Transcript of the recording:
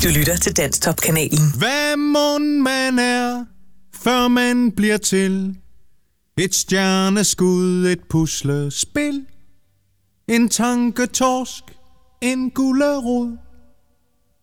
lytter til Danstop-kanalen. Hvad mon man er, før man bliver til et stjerneskud, et puslespil, en tanketorsk, en gulerod.